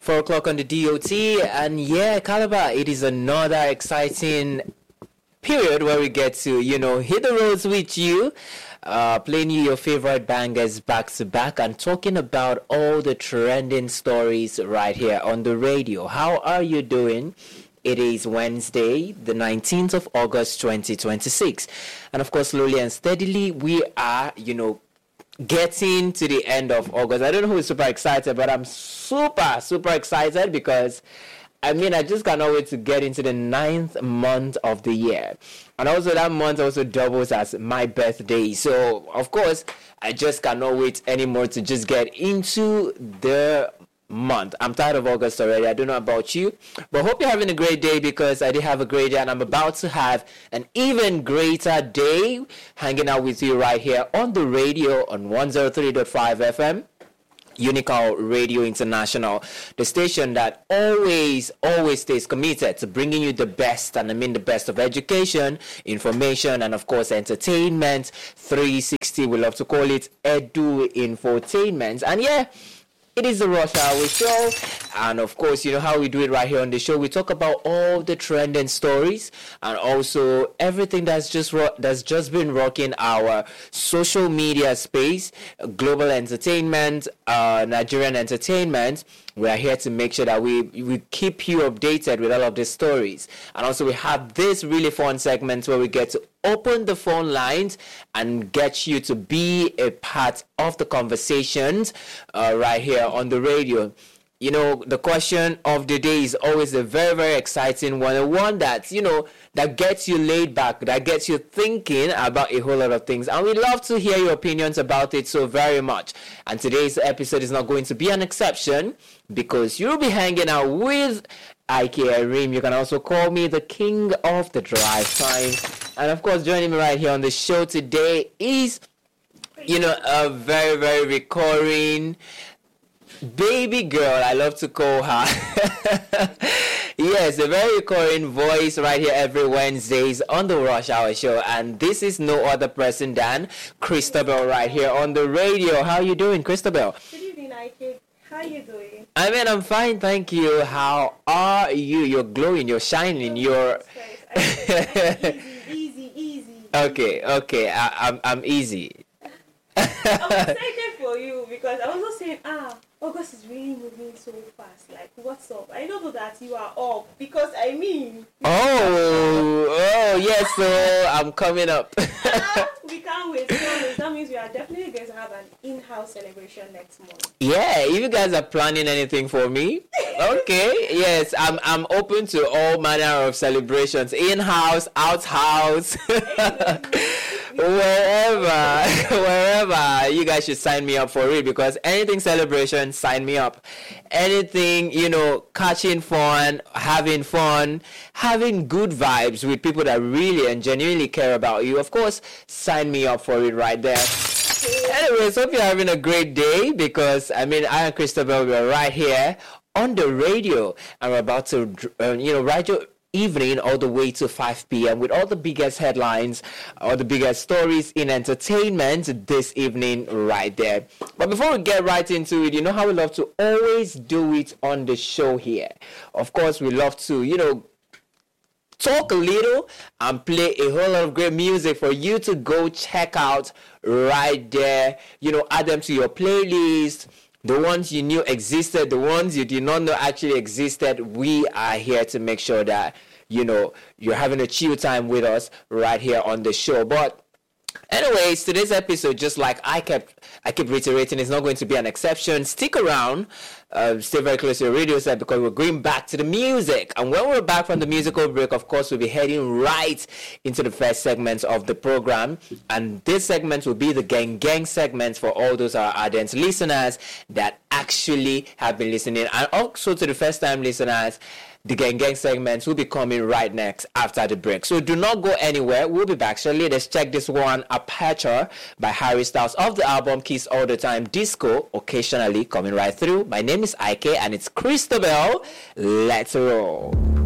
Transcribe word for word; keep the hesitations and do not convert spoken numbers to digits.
four o'clock on the D O T. And yeah, Calabar, it is another exciting period where we get to, you know, hit the roads with you. Uh, playing you your favorite bangers back to back and talking about all the trending stories right here on the radio. How are you doing? It is Wednesday, the nineteenth of August, twenty twenty-six. And of course, slowly and steadily, we are, you know, getting to the end of August. I don't know who is super excited, but I'm super, super excited because, I mean, I just cannot wait to get into the ninth month of the year. And also that month also doubles as my birthday. So, of course, I just cannot wait anymore to just get into the month. I'm tired of August already. I don't know about you, but hope you're having a great day because I did have a great day and I'm about to have an even greater day hanging out with you right here on the radio on one oh three point five F M. Unical Radio International, the station that always, always stays committed to bringing you the best, and I mean the best of education, information, and of course entertainment. three sixty, we love to call it Edu Infotainment. And yeah, it is the Rush Hour Show, and of course, you know how we do it right here on the show. We talk about all the trending stories and also everything that's just ro- that's just been rocking our social media space, global entertainment, uh, Nigerian entertainment. We are here to make sure that we we keep you updated with all of these stories, and also we have this really fun segment where we get to open the phone lines and get you to be a part of the conversations uh, right here on the radio. You know, the question of the day is always a very, very exciting one. The one that, you know, that gets you laid back, that gets you thinking about a whole lot of things. And we'd love to hear your opinions about it so very much. And today's episode is not going to be an exception because you'll be hanging out with Ike Arim. You can also call me the king of the drive time. And of course, joining me right here on the show today is, you know, a very, very recurring baby girl, I love to call her. Yes, a very recurring voice right here every Wednesdays on the Rush Hour Show. And this is no other person than Christabel right here on the radio. How you doing, Christabel? Good evening, Ike. How you doing? I mean, I'm fine, thank you. How are you? You're glowing, you're shining, you're... easy, easy, easy. Okay, okay, I, I'm, I'm easy. I'm excited for you because I was just saying, ah, August is really moving so fast. Like, what's up? I don't know that you are up because I mean. Oh, oh, yes, so I'm coming up. Ah, we can't wait. That means we are definitely going to have an in-house celebration next month. Yeah, if you guys are planning anything for me, okay, yes, I'm I'm open to all manner of celebrations, in-house, out-house. Wherever, wherever, you guys should sign me up for it because anything celebration, sign me up. Anything, you know, catching fun, having fun, having good vibes with people that really and genuinely care about you, of course, sign me up for it right there. Anyways, hope you're having a great day because, I mean, I and Christabel, we're right here on the radio and we're about to, uh, you know, write your evening all the way to five p.m. with all the biggest headlines, all the biggest stories in entertainment this evening right there. But before we get right into it, you know how we love to always do it on the show here. Of course, we love to, you know, talk a little and play a whole lot of great music for you to go check out right there. You know, add them to your playlist. The ones you knew existed, the ones you did not know actually existed, we are here to make sure that, you know, you're having a chill time with us right here on the show. But anyways, today's episode, just like I kept, I keep reiterating, it's not going to be an exception. Stick around, uh, stay very close to your radio set because we're going back to the music. And when we're back from the musical break, of course, we'll be heading right into the first segment of the program. And this segment will be the Gang Gang segment for all those our ardent listeners that actually have been listening. And also to the first time listeners, the Gang Gang segments will be coming right next after the break. So do not go anywhere. We'll be back shortly. Let's check this one, Aperture by Harry Styles of the album Kiss All the Time Disco, occasionally coming right through. My name is Ike and it's Christabel. Let's roll.